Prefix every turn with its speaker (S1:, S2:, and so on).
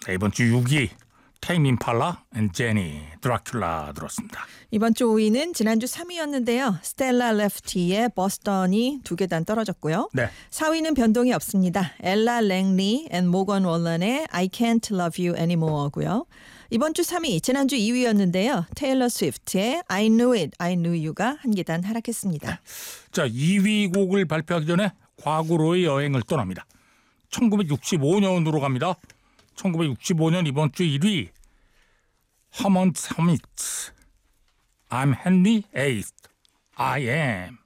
S1: 자, 이번 주 6위 테임 임팔라 앤 제니 드라큘라 들었습니다.
S2: 이번 주 5위는 지난주 3위였는데요. 스텔라 레프티의 버스턴이 2계단 떨어졌고요.
S1: 네.
S2: 4위는 변동이 없습니다. 엘라 랭리 앤 모건 월런의 I Can't Love You Anymore고요. 이번 주 3위, 지난주 2위였는데요. 테일러 스위프트의 I Knew It, I Knew You가 1계단 하락했습니다.
S1: 자, 2위 곡을 발표하기 전에 과거로의 여행을 떠납니다. 1965년으로 갑니다. 1965년 이번 주 1위 하먼 서밋 I'm Henry VIII I am